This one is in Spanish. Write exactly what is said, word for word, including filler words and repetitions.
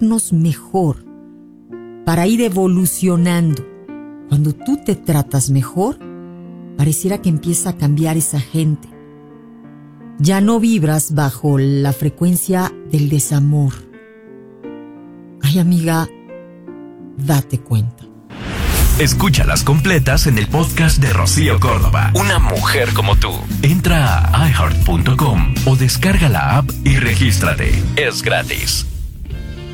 tratarnos mejor, para ir evolucionando. Cuando tú te tratas mejor, pareciera que empieza a cambiar esa gente. Ya no vibras bajo la frecuencia del desamor. Ay, amiga, date cuenta. Escúchalas completas en el podcast de Rocío Córdoba. Una mujer como tú. Entra a i heart punto com o descarga la app y regístrate. Es gratis.